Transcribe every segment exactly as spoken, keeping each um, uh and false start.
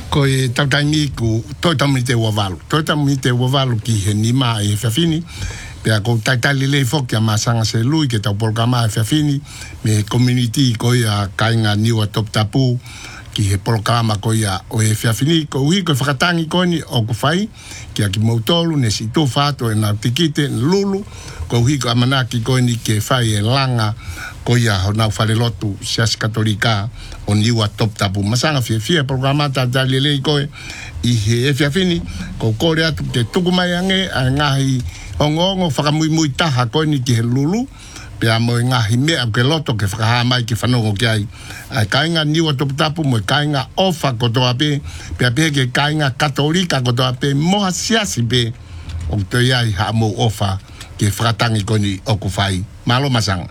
ko e tautangi ku toi tamu te wavalu. Toi tamu te wavalu ki he nima e whiawhini. Pea ko taitali lei foki a masanga se lui ke tau polkama e whiawhini. Me community ko ia kainga niwa top tapu ki he polkama ko ia o e whiawhini. Ko ui ko whakatangi ko ni o ku whai. Ki a ki mautolu ne si tō whātua e nā tikite lulu. Ko ui ko amanaki ko ni ke whai e langa ko ia ho nau whare lotu sias katolika o niwa top tapu. Masanga fia fia programa taitali lei ko i he e whiawhini. Ko kore atu te tukumai ange a ngahi ongongo whakamui mui taha ko ni ki he lulu. Pea mo ngahi mea ke loto ke whakaha mai ki whanongo ki ai. Ai kainga niwa top tapu mo kainga ofa kotoa pe. Pea pe ke kainga katolika kotoa pe moha siasi pe. O to iai ha mo ofa ke whakatangi ko ni o kuwhai. Malo masanga.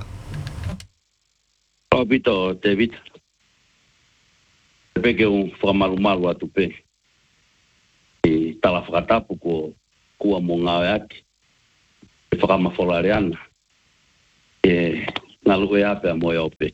O pito, David. Te peke un whakamaru-maru atu pe. I tala whakatapu ko kua mo ngawe aki. E whakamawholare ana. E ngalu e ape a moe ope.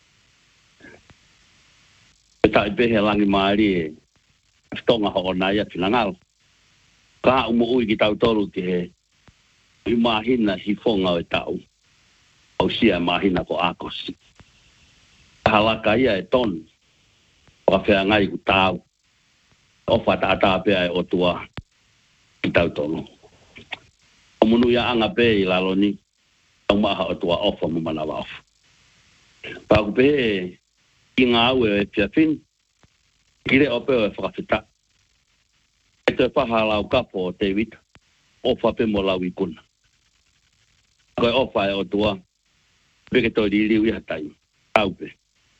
E tai pehe langi maari e stonga ho nai atu na ngalo. Ka umo ui ki tau toru ki he i mahina hi whonga o e tau. Au sia mahina ko akosi. Halaka ia e tonu. O whea ngai ku tau. O whata ata pea e otua ki tau tonu. O munu ia anga pe i lalo ni. Au maha otua ofa mumana wafu. Pāku pe i ngā au e whiawhini. Kire o pe o e whakawhita. E te whaha lau kapo o te wita. Ofa pe mo lau i kuna. Koe ofa e otua. Peke toi li liu iha tai. Au pe.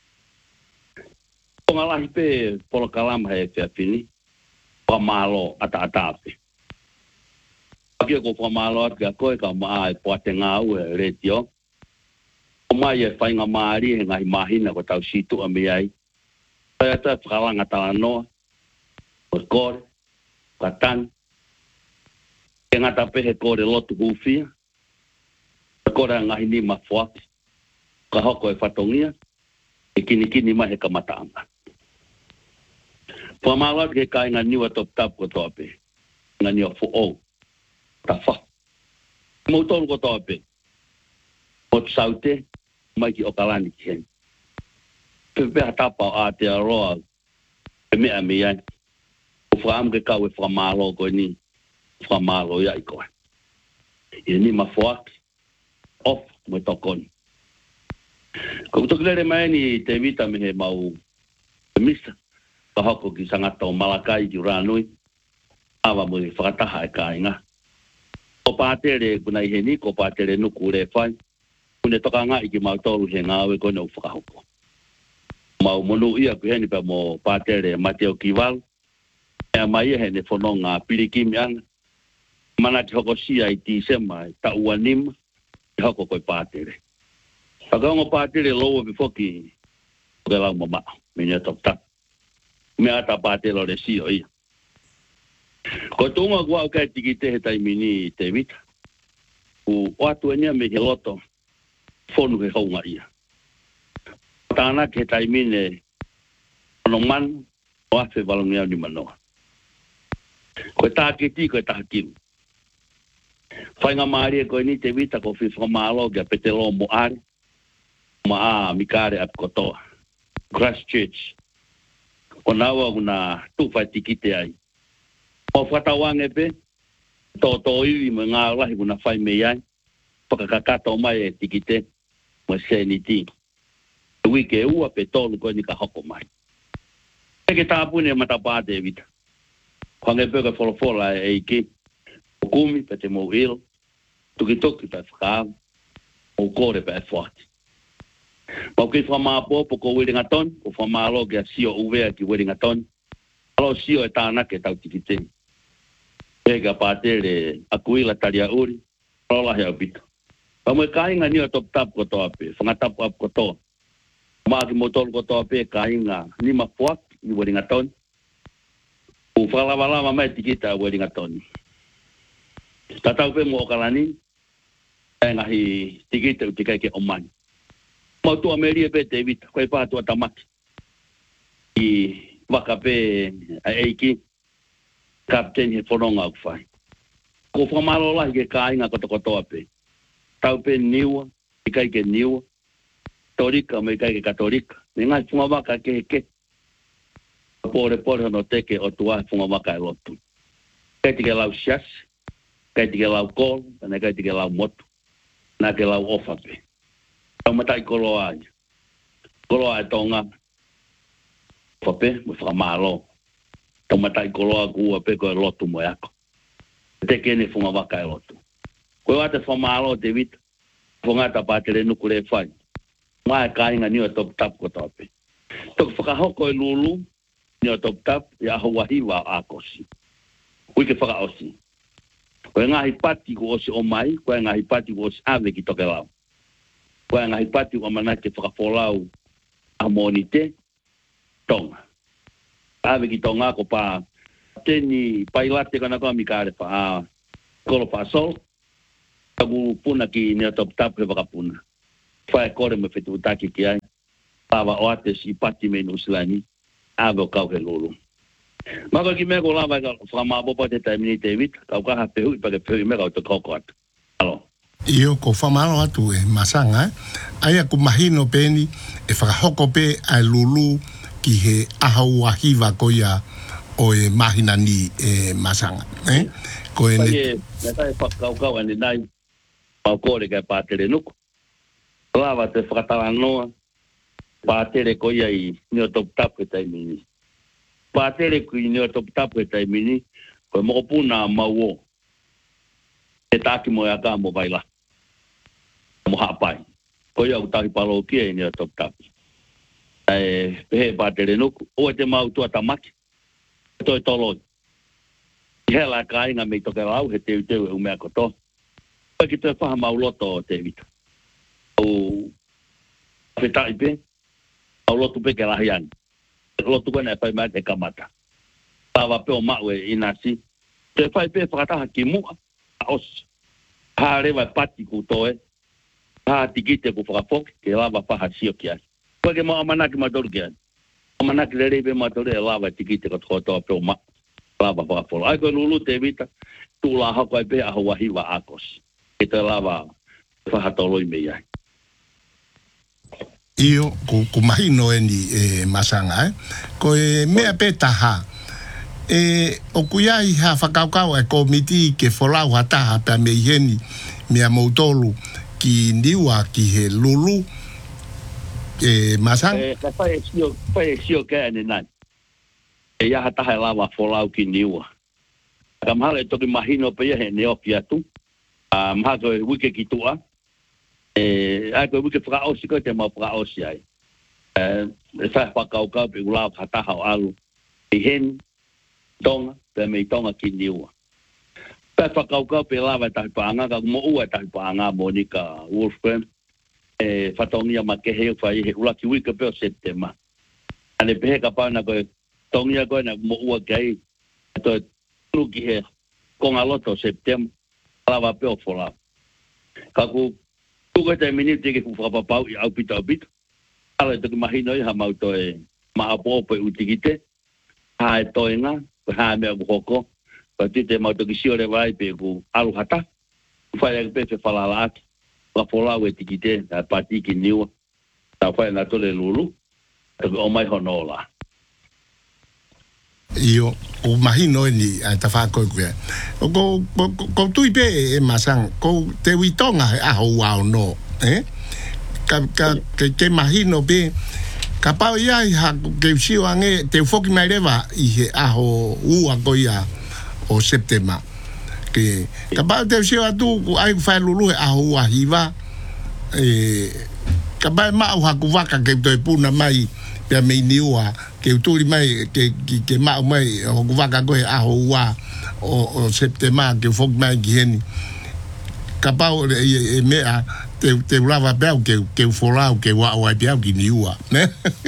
O ngā lahi pe polo kalama he whiawhini. Wa malo ata ata pe. Akia ko whamalo atu kia koe ka maa e poate ngā au e retio. O mai e whainga maari he ngahi mahina ko tau situ a mi ai. Tai ata whakalanga tala noa. O kore. Katani. Ke ngata pehe kore lotu hufia. Kore a ngahi ni mafuaki. Ka hoko e whatongia. E kini kini mai he ka mataanga. Whamalo atu ke kai ngā niwa top tap ko tope. Ngā niwa fu o. Ta wha. Mautonu ko tope. O saute. Mai ki o kalani ki hen. Pepeha tapa o a te aroa. E mea me iai. O whaam ke kau e whamalo ko ni. Whamalo iai koe. I ni mafuaki. Off me tokoni. Ko utokilere mai ni te vita me he mau. Misa. Ka hoko ki sangata o Malakai ki Ranui. Awa mo i whakataha e kāinga. Ko pātere kuna i he ni, ko pātere nuku re whai. Kune toka ngā i ki mau tolu he ngāwe kone u whakahoko. Mau monu ia ku heni pa mo pātere Mateo Kival. Ea mai e hene whanonga pirikimi anga. Mana ki hoko sia i tisema i ta ua nima. I hoko koi pātere. Pakaongo pātere loa bifoki. Koe lau mama. Minia top tap. Me ata pātelo le si o ia. Ko tunga kua o kai tiki te he taimini te vita. U watu enia me he loto. Fonu he haunga ia. Tāna ke taimine ono man o afe valongia ni manoa. Ko tā ke ti ko tā kimu. Whainga maari e koe ni te vita ko whiwha maalo kia petelo mo are. Ma a mikare ap kotoa. Christchurch. O nawa una tuwhai tikite ai. O whatawange pe, tō tō iwi me ngā lahi una whai me ai, whakakakata o mai e tikite, mo sēni ti. Wike ua pe tōlu koe ni ka hoko mai. Eke tāpune matapāte e vita. Kwange pēka wholofola e eike, o kumi pe te mō ilo, tukitoki pe whakaamu, o kore pe e whati. Pau ki whamāpō po ko Wellington, o whamālo kia sio uwea ki Wellington. Alo sio e tānake tau tikite. Pega pātere akuila taria uri, rola hea pito. Pau me kāinga ni o top tap ko toa pe, whangatapu ap ko toa. Maa ki motolu ko toa pe kāinga ni mafuak i Wellington. U whalawalawa mai tikita Wellington. Tatau pe mo okalani, e ngahi tikita utikai ke omani. Mau tua meria pe te vita, koe pātua tamaki. I waka pe a eiki kapten he whanonga au whai. Ko whamalo lahi ke kāinga koto kotoa pe. Tau pe niua, i kai ke niua, torika me kai ke katorika. Me ngai whunga waka ke he ke. Pore pore hono teke o tua whunga waka e lotu. Kai tike lau sias, kai tike lau kol, kana kai tike lau motu, nā ke lau ofa pe. Tau matai koloa ai. Koloa e tonga, whape, me whakamalo. Tau matai koloa kua pe koe lotu mo yako. Te kene whunga waka e lotu. Koe wate whamalo te vita, whungata pātere nuku le whai. Mai kāinga ni o top tap ko tope. Tok whakahoko e lulu, ni o top tap, i aho wahiwa a kosi. Uike whakaosi. Koe ngahi pati ko osi o mai, koe ngahi pati ko osi ave ki toke lau. Koe ngahi pati ko manake whakafolau a monite, tonga. Ave ki tonga ko pā teni pailate kana koa mikare pa a kolo pa sol, tagu puna ki ni o top tap le wakapuna. Whae kore me whetu utaki ki ai, pawa o ate si pati me nusilani, ave o kau he lulu. Maka ki mea ko lawa ka whamabopa te taimini te vita, kau kaha pehu i pake pehu i mea kau te koko atu. Alo. Io ko whamalo atu e masanga, eh? Aia ku mahino peni, e whakahoko pe ai lulu ki he ahau wahiwa ko ia o e mahina ni e masanga. Eh? Ko e ne... Nā kai whakau kau ane nai, pau kore kai pātere nuku. Lawa te whakatala noa, pātere ko ia i nio top tap e taimini. Pātere ko i nio top tap e taimini, koe moko puna mau o. Te tāki mo e aka mo vaila. Mo hapai. Ko ia utahi palo kia i nio top tap. E pehe pātere nuku, o e te mau tua tamaki. Toi toloi. Hela ka inga me toke lau, he teu teu e umea koto. Koe ki toi whaha mau loto o te vita. O whetai pe, au lotu pe ke lahi ani. Lotu kone e whai mai te kamata. Tawa pe o mau e inasi. Te whai pe whakataha ki mua, a osi. Ha rewa pati ku toe, ha tikite ku whakapoke, ke lava whaha sio ki ai. Koe ke mau amanaki matoru ki ai. Amanaki le reipe matoru e lava tikite ko toa pe o mau. Lava whakapolo. Ai koe lulu te vita, tūla hako ai pe aho wahiwa akosi. Ke te lava whahatoloi me ai. Io ku, ku mahino e ni e masanga, eh? Ko e mea pe taha. E o kuia i ha whakaukau e komiti ke wholau hataha pe me iheni mea mautolu ki niwa ki he lulu e masanga. E ka whae sio, whae sio ke ane nai. E ia hataha e lawa wholau ki niwa. Ka mahala e toki mahino pe ia he neoki atu. A maha koe wike ki tua. E ai koe wike whakaosi koe te mau whakaosi ai. E whae whakaukau pe ulau hataha o alu. I hen, tonga, pe mei tonga ki niua. Pe whakaukau pe lawa e tahi paanga, ka mo ua e tahi paanga Monica Wolfram. E whatongia ma kehe whai he ulaki wika pe o septema. Ane pehe ka pauna koe tongia koe na mo ua kei. To luki he konga loto septema. Lawa pe o wholau. Ka ku tuko te miniti ke ku whakapapau i au pita au pita. Ala e toki mahino i ha mau toe maapo pe utikite. Ha e toenga, ha mea buhoko. Pa tite mau toki siore vai pe ku alu hata. Whai e pe pe whalala aki. Wa wholau e tikite, ha pati ki niua. Ta whai na tole lulu. Toki o mai honola. Io o mahino ni a ta fa ko ko ko ko tu pe e masang ko te witonga a ho wa no eh ka ka ke ke mahino pe ka pa ia ha ke si wange te foki mai leva i he a ho u a ko ia o septema ke ka pa te si wa tu ai fa lulu a ho wa hiva e ka ba ma ha ku va ka ke te puna mai pe me niua ke uturi mai ke ke ke ma mai o waka ko a ho wa o o septema ke fok mai geni kapau e mea te te lava bel ke ke folau ke wa wa bel ki niua ne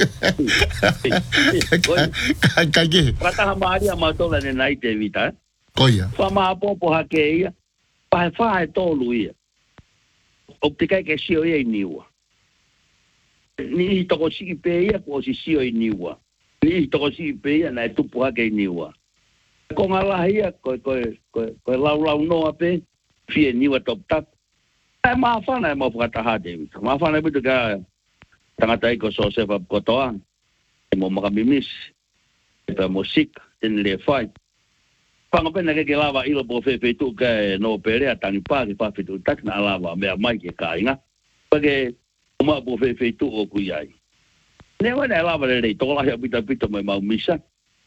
ka ka ke Rata maria ma tola ne nai te vita koia fa ma popo ha ke ia pa fa e tolu ia o te kai ke sio ia niua ni toko siki pe ia ko si sio i niua Ni to si pe na tu pu ha ke niwa. Ko ngala ia ko ko ko ko lau lau no ape fie niwa top tap. Ai ma fa na mo fa ta ha de. Ma fa na bu ga tangata ko so se va ko toa. Mo makamimis. Pa musik in le fight. Panga pena ke lava ilo po fe fe tu ke no pere tani pa ke pa fe tu tak na lava me mai ke kainga. Page uma po fe fe tu o kuyai. Ne wa na lava le to la ya pita pita me mau misa.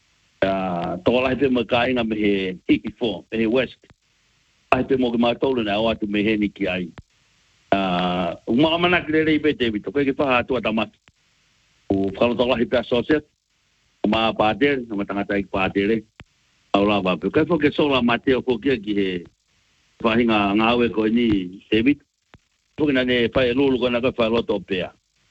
Ah to la te me kainga me he iki fo he west. Ai te mo ke ma tolu na wa tu me he ni ki ai. Ah uma mana ke le be te bito ke fa tu ta ma. O falo to la hi pa social. Ma pater, ma tangata ik pater. Aula ba, pe ko ke sola Mateo ko ke ki fa hinga ngawe ko ni David. Ko na ne fa lulu ko na ko fa loto pea.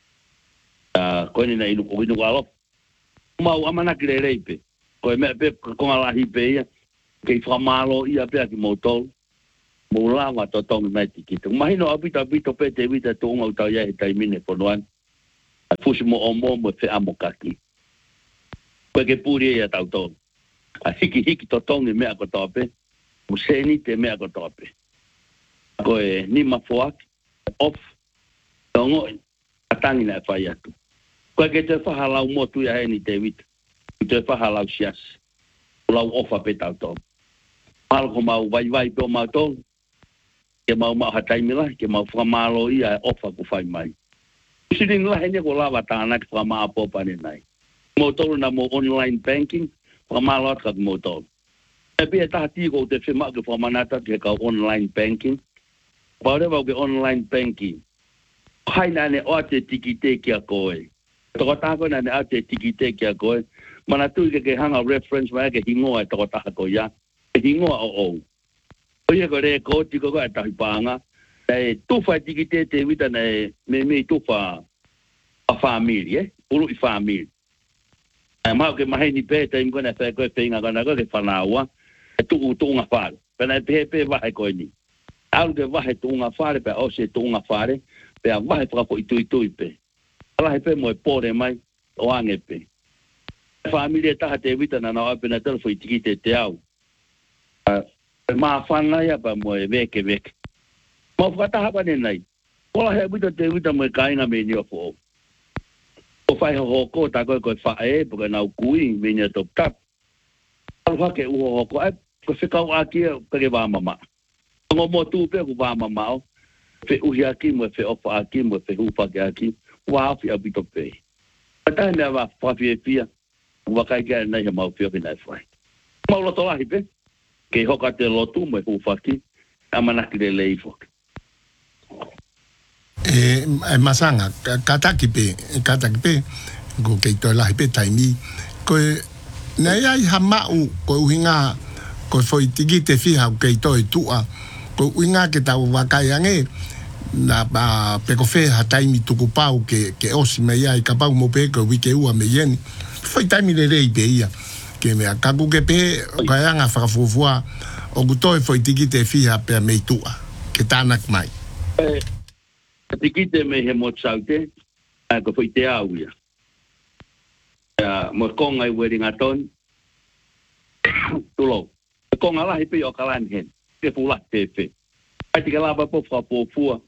Ah ko ni na ilu ko ni walo. Ma o amana ki leipe. Ko me pe ko ala hi pe ia. Ke fa malo ia pe ki moto. Mo la wa to tong mai ki. Ma hino abita abita pe David to ngau ta ia tai mine po noan. Fusi mo o mo mo fe amokaki. Porque puri ya tau tau. A hiki hiki to tongi mea ko tope. Museni te mea ko tope. Ko e ni mafuak, off, tongo, atangi na e whai atu. Ko e ke te whahalau motu ya he ni te wita. Te whahalau sias. Lau ofa pe tau tau. Malo ko mau vai vai pe o mau tau. Ke mau mau hataimila, ke mau whamalo ia e ofa ku whai mai. Sirin lahe ne ko lava tāna ki whamaa popa ne nai. Motor na mo online banking, pamalot kag motor. Tapi eta hati ko te fema ke pamanata ke ka online banking. Pare ba ke online banking. Hai na ne ote tikite kia koe. To ta ko na ne ote tikite kia koe. Mana tu ke ke hanga reference ma ke hingo e to ta ko ya. Ke hingo o o. O ye ko re ko ti ko ka ta panga. E tu fa tikite te vita ne me me tu fa a família, ulu i família. Ma ke mai ni pe te ngona fa ko pe nga ngona ko ke fanawa tu tu nga fa pena pe pe va ko ni al de va tu nga fa pe o se tu nga fa pe va fa ko itu itu pe ala pe mo pore mai o ange pe familia ta te vita na na pe na tel foi tikite te au ma fa na ya pa mo ve ke ve mo fa ta ha ne nai ola he vita te vita mo kai nga me ni o fo o fai ho ko ta ko ko fa e porque na kui minha top tap alfa ke u ho ko e ko se ka wa ki ke ba mama ngo mo tu pe ku ba mama fe u ya ki mo fe o fa ki mo fe u fa ke aki wa fi abito pe ata na va fa fi pia wa ka ga na ma fi ke na fai mo lo to la hipe ke ho ka te lo tu mo u fa ki amana ki le le fo e masanga kataki pe kataki pe go ke to la pe taimi ko na ya hama u ko hinga ko foi tigi te fi ha ke to tua ko hinga ke ta wa ka yange na ba pe ko fe ha taimi tu ko pau ke ke osi me ya ka pau mo pe ko wi ke u me yen foi taimi le le pe ya ke me ka ku ke pe ka yanga fa fu fu o guto foi tigi te fi ha pe me tua ke tanak mai Tikite me he mo saute a ko foi te au ia. Ya mo konga i wedding aton. Tulo. Konga la hipe o kalan hen. Ke fula te fe. Ai te lava po fa po fu.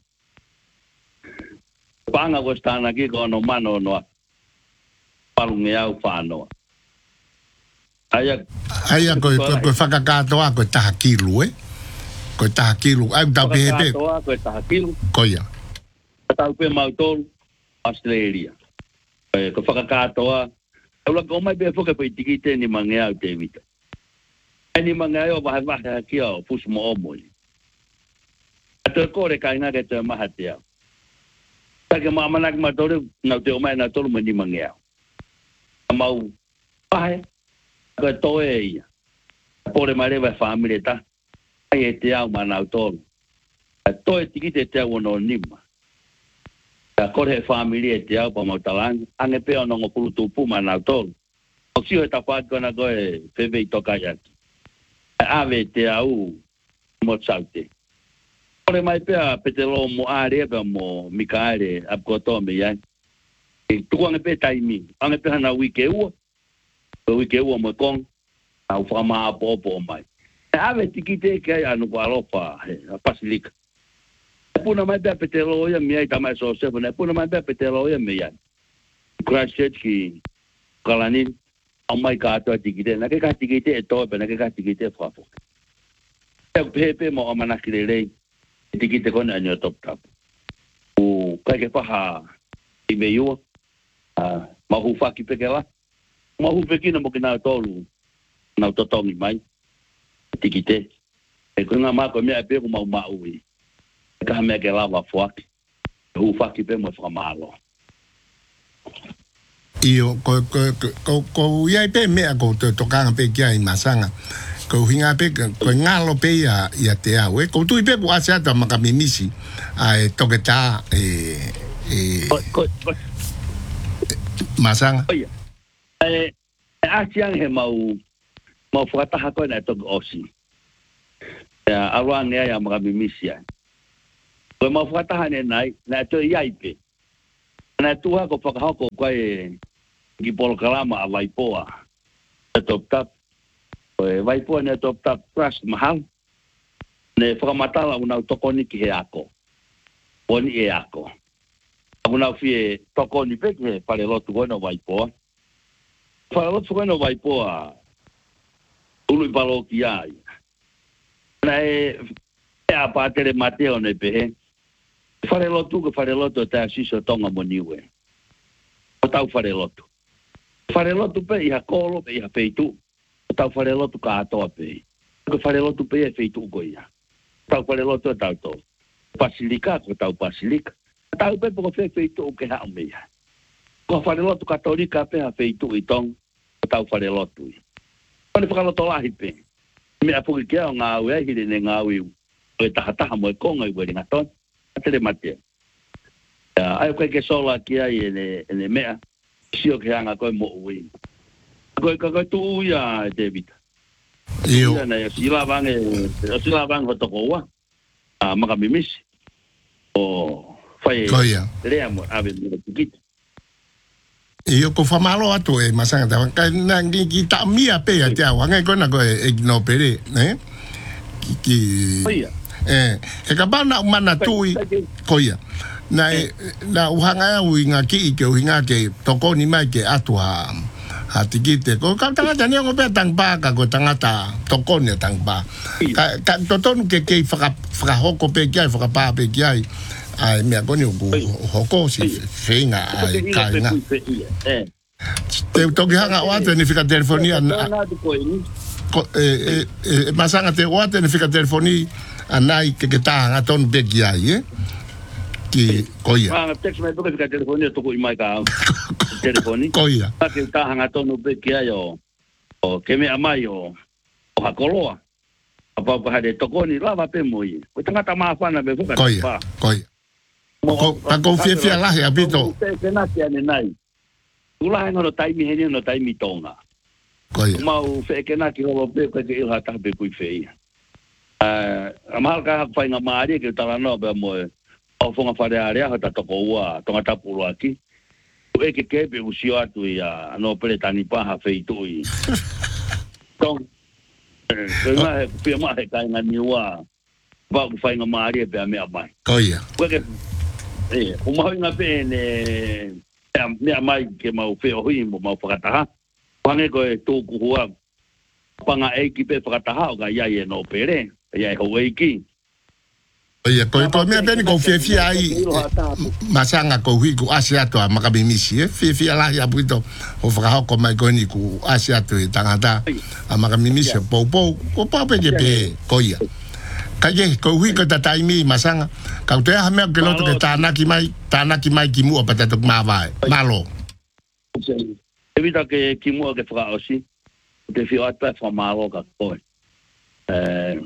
Panga go stana ki ko no mano no. Palunge au fano. Aya aya ko ko fa ka ka to ko ta kilu eh. Ko ta kilu ai da be be. Ko ta kilu. Ko ya. Tau pe mautol Australia. Eh ko fakakatoa. Ula ko mai be foka pe tikite ni mangea te vita. Ani mangea o ba ba ki o pus mo mo. Ato ko re kai nga ke te mahatia. Ta ke mama nak ma tore na te o mai na tolo mo ni mangea. Mau pai ko to e. Pore mare va family ta. Ai te au mana tolo. To e tikite te o no nima. Ka kore familia te au pa mautalang ange pe ono ngopulu tupu mana tol o sio ta pa kona go e pebe toka ya ave te au mo saute ore mai pe a petelo mo are pe mo mikare apkoto me ya e tu ange pe taimi ange pe na wike u Ko ke o mo kon au fa ma po po mai. Ave tikite ke anu ko alofa pasilika. Puna mai be petelo ya mi ai tamai so se puna puna mai be petelo ya mi ya. Christchurch ki kalani au mai ka to tikite na ke ka tikite e to pe na ke ka tikite fa fo. E pepe mo amana kirele tikite kon anyo top top. O ka ke fa ha i me yo a ma hu fa ki pekela. Ma hu pekina mo kina tolu. Na totongi mai. Tikite. E kuna ma ko me pe ko ma ma ui. Ka me ke lava fuaki. Hu fa ki pe mo fa malo. Io ko ko ko ko ia pe me ko to toka pe kia i masanga. Ko hinga pe ko ngalo pe ia ia te a we ko tu pe ko asa ta makamimisi ai toketa e e masanga. Eh a tiang he mau mau fata ha ko na to osi. Ya alwang ya makamimisi. Ko mau fata ha ne nai na to ia pe. Na tua ko whakaho ko koe ki polokalama a Waipoa. E top tap. E Waipoa ne top tap pras mahal. Ne whakamatala unau tokoni ki he ako. Oni e ako. Unau fie tokoni peki he pare lotu koe no Waipoa. Pare lotu koe no Waipoa. Ului palo ki ai. Na e e a pātere Mateo ne pehe. Fare lotu ko fare lotu ta siso tonga moniwe. O tau fare lotu. Fare lotu pe iha kolo pe iha peitu. O tau fare lotu ka atoa pe. Ko fare lotu pe e feitu ko ia. Tau fare lotu tau to. Pasilika ko tau pasilika. Tau pe po fe feitu o ke ha mea. Ko fare lotu katolika pe ha feitu i tong. O tau fare lotu. Pane pa loto lahi pe. Me apu ki o nga we hile ne nga we. O tahataha mo konga i we ngaton. Tere mate. Ya, ai koe ke sola ki ai ene ene mea. Sio ke anga koe mo ui. Koe ka koe tu ia David. Io. Ia na ya sila bange, sila bang ho toko wa. Ah makamimisi. O fai. Koia. Lea mo ave mo tikit. Io ko famalo atu e masanga ta ka na ki ta mia pe ya te wanga ko na ko e no pere, eh? Ki Koia. Eh, e ka bana mana tui koia. Na na uhanga uinga ki ke uinga ke toko ni mai ke atua ha tikite ko ka tanga tani ngo pe tang pa ka ko tanga ta toko ni tang pa. Ka ka toton ke ke fra fra hoko pe ke fra pa pe ke ai ai me ko ni ku hoko si fenga ai ka na. Eh. Te toki hanga wa te ni fika telefonia ko e e masanga te wa te ni fika telefonia anai ke ke taha ton beki ai eh ki koia ah text me toka ka telefoni to ko mai ka telefoni koia ka ke taha ton beki ai o o ke me amai o o hakoloa apa pa hade tokoni lava pe moi ko tanga ta ma fana be fuka koia koia ko pa ko fie fie la ya bito ke na ke ne nai ula no taimi hene no taimi tonga koia mau fe ke na ki ho pe ko ke ilha ta be kui fe Uh, amal ka fai nga maari ke tala no be mo o fonga fare area hata to koa to ngata pulo aki e ke ke be usio atu ya no pele tani pa ha feitu i tong e ma pe ma he kai nga niwa ba ku fai nga maari be me mai koia ko ke e o ma nga pe ne me mai ke ma fe o hi mo ma fakata ha pange ko e to ku hua panga e ki pe fakata ha ga ya ye no pere ya ho weiki oia ko ko me ben ko fie fie ai masanga ko hui ku asia to makamimisi e fie fie la ya buito o fra ko mai ko ni ku asia to tangata makamimisi po po ko pa pe pe koia ka ye ko hui ko taimi masanga ka te ha me ke loto ke tana ki mai tana ki mai ki mu pa ta ma vai malo evita ke ki mu ke fra osi te fio ata fra malo ka ko eh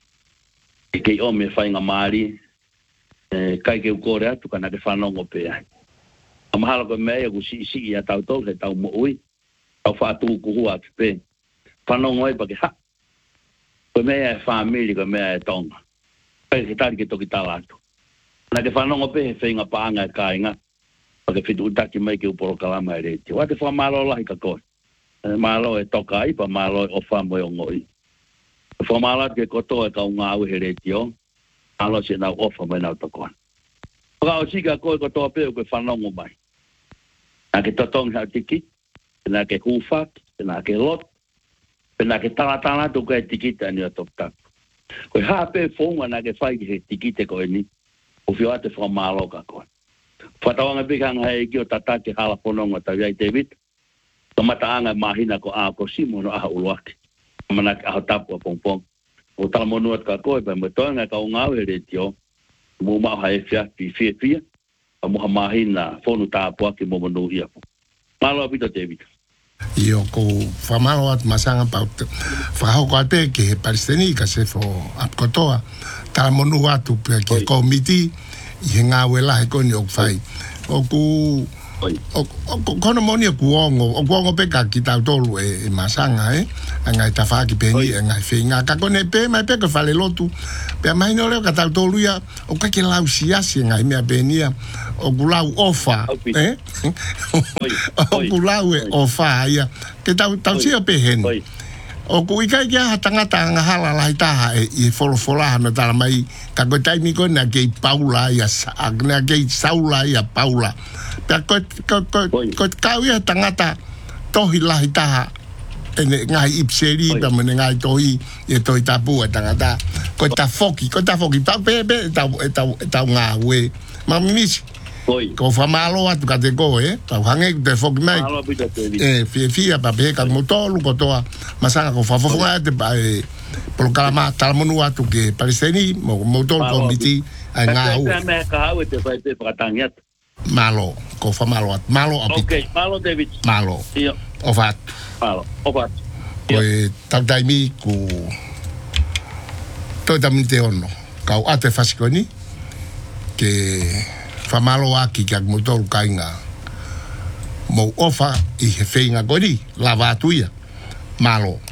ke o me fai nga mari eh kai ke ko rea tu kana ke fanongo pe ai amhala ko me ku si si ya tau to ke tau mo ui au fa tu ku hua pe fanongo ai pa ke ha ko me e family ko me e tonga pe ke tali ke to ki talato na ke fanongo pe fai nga pa nga kai nga pa ke fitu ta ki mai ke po kalama re ti wa te fa malo la ka ko malo e toka ai pa malo o fa mo ngoi fa malo ke koto e ka nga u heretio malo se na ofa me na tokon pa o sika ko ko to pe ko fa no mo mai a ke totong ha tiki na ke hufa na ke lot na ke tala tala to ke tiki ani o tokta ko ha pe fo na ke fa ke tiki te ko ni o fio ate fa malo ka ko fa ta nga bi kan ha e ki o tata ke hala pononga ta ya David Kamataanga mahina ko a ko simo no a uloake. Mana a tapu pompong. O tala monuat ka koe pa me toanga ka unga re tio. Mo ma ha e fia pi fia fia. A mo mahina fonu tapu ki mo no ia. Malo abito David. Io ko famalo at masanga pa fa ho ko te ke palestini ka se fo apkotoa. Tala monuat tu pe ke komiti i nga wela ko ni ok fai. O ku o kono moni ku ongo o ongo pe ka kita tolu e masanga eh nga ta fa ki pe ni nga fe nga ka kone pe mai pe ko fale lotu pe mai no le ka ta tolu ya o ka ke lau sia si nga me pe ni o gulau ofa eh o gulau ofa ya ke ta ta si pe hen o ku ika ya tanga tanga hala la ta e folo fola na ta mai ka ko tai mi ko na ke Paula ya na ke Saula ya Paula pe ko ko ko ka ya tangata tohi la ta ene ngai ipseri pa mene ngai tohi e toi tapu tangata ko ta foki ko ta foki pa pe pe ta ta ta nga we ma mis ko fa malo atu ka te ko eh ta hange de foki mai e fi fi pa pe ka motor ko toa masanga ko fa fo nga te pa e por kalama tal monu atu ke palestini mo motor committee nga u me ka hawe te fa te pratangiat malo ko fa malo at malo apit okay malo David malo io ofat malo ofat ko ta dai mi ku to da minte ono ka ate fasikoni ke fa malo aki ka motor kainga mo ofa i he feinga gori lava tuia malo